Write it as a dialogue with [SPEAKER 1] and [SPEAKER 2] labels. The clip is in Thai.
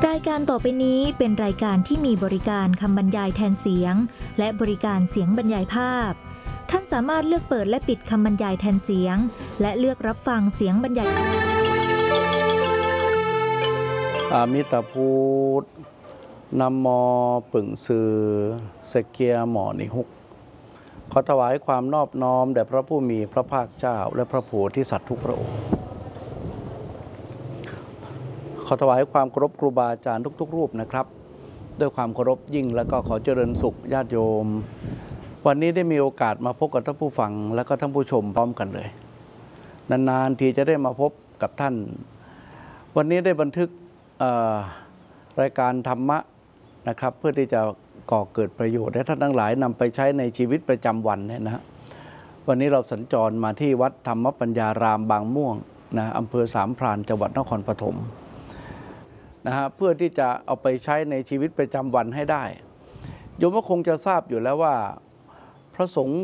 [SPEAKER 1] รายการต่อไปนี้เป็นรายการที่มีบริการคำบรรยายแทนเสียงและบริการเสียงบรรยายภาพท่านสามารถเลือกเปิดและปิดคำบรรยายแทนเสียงและเลือกรับฟังเสียงบรรยาย
[SPEAKER 2] อามิตาพุทธนะโมปึ่งซือเสเกียหมอนิฮุกขอถวายความนอบน้อมแด่พระผู้มีพระภาคเจ้าและพระโพธิสัตว์ทุกพระองค์ขอถวายความเคารพครูบาอาจารย์ทุกๆรูปนะครับด้วยความเคารพยิ่งแล้วก็ขอเจริญสุขญาติโยมวันนี้ได้มีโอกาสมาพบกับท่านผู้ฟังและก็ท่านผู้ชมพร้อมกันเลยนานๆทีจะได้มาพบกับท่านวันนี้ได้บันทึกรายการธรรมะนะครับเพื่อที่จะก่อเกิดประโยชน์ให้ท่านทั้งหลายนำไปใช้ในชีวิตประจำวันเนี่ยนะวันนี้เราสัญจรมาที่วัดธรรมปัญญารามบางม่วงนะอำเภอสามพรานจังหวัดนครปฐมนะฮะเพื่อที่จะเอาไปใช้ในชีวิตประจำวันให้ได้โยมก็คงจะทราบอยู่แล้วว่าพระสงฆ์